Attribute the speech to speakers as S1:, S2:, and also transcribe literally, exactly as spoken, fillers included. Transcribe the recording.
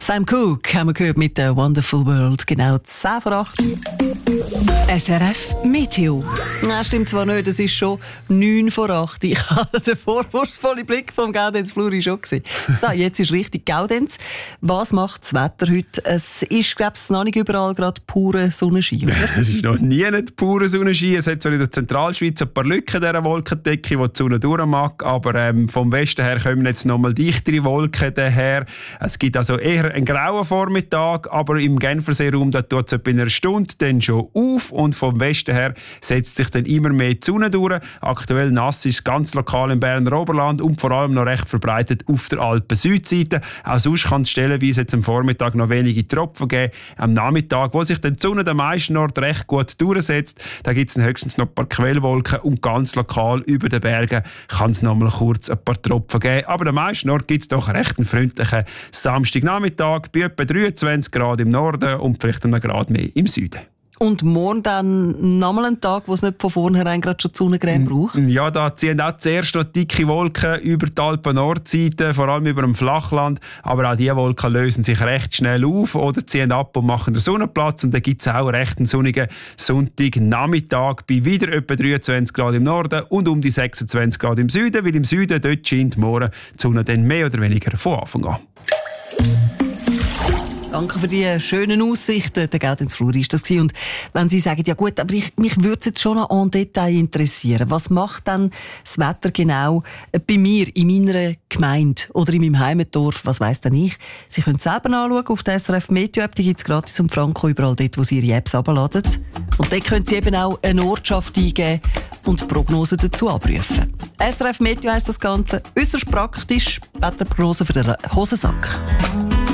S1: Sam Cooke haben wir gehört mit der Wonderful World, genau zehn vor acht.
S2: S R F Meteo.
S1: Nein, stimmt zwar nicht, es ist schon neun vor acht. Ich hatte den vorwurfsvollen Blick vom Gaudenz Fluri schon gesehen. So, jetzt ist richtig Gaudenz. Was macht das Wetter heute? Es ist, glaube ich, noch nicht überall gerade pure Sonnenschein, oder?
S3: Es ist noch nie nicht pure Sonnenschein. Es hat zwar in der Zentralschweiz ein paar Lücken in dieser Wolkendecke, wo die Sonne durch mag, aber ähm, vom Westen her kommen jetzt noch mal dichtere Wolken daher. Es gibt also eher einen grauen Vormittag, aber im Genferseeraum tut es etwa in einer Stunde dann schon auf und vom Westen her setzt sich dann immer mehr die Sonne durch. Aktuell nass ist es ganz lokal im Berner Oberland und vor allem noch recht verbreitet auf der Alpen-Südseite. Auch sonst kann es stellenweise jetzt am Vormittag noch wenige Tropfen geben. Am Nachmittag, wo sich dann die Sonne am meisten Ort recht gut durchsetzt, da gibt es höchstens noch ein paar Quellwolken und ganz lokal über den Bergen kann es noch mal kurz ein paar Tropfen geben. Aber am meisten Ort gibt es doch recht einen freundlichen Samstagnachmittag bei etwa dreiundzwanzig Grad im Norden und vielleicht einen Grad mehr im Süden.
S1: Und morgen dann nochmal ein Tag, wo es nicht von vornherein gerade schon die Sonnencreme braucht?
S3: Ja, da ziehen auch zuerst noch dicke Wolken über die Alpen-Nordseite, vor allem über dem Flachland. Aber auch diese Wolken lösen sich recht schnell auf oder ziehen ab und machen den Sonnenplatz. Und dann gibt es auch recht einen sonnigen Sonntagnachmittag bei wieder etwa dreiundzwanzig Grad im Norden und um die sechsundzwanzig Grad im Süden. Weil im Süden dort scheint morgen die Sonne dann mehr oder weniger von Anfang an.
S1: Danke für die schönen Aussichten. Der Gaudenz Fluri ist das. Und wenn Sie sagen, ja gut, aber ich, mich würde es jetzt schon noch en Detail interessieren. Was macht dann das Wetter genau bei mir, in meiner Gemeinde oder in meinem Heimatdorf? Was weiss denn ich? Sie können es selber anschauen auf der S R F Meteo App. Die gibt es gratis um Franco überall dort, wo Sie Ihre Apps herunterladen. Und dort können Sie eben auch eine Ortschaft eingeben und Prognosen dazu abrufen. S R F Meteo heisst das Ganze. Äußerst praktisch. Wetterprognose für den Hosensack.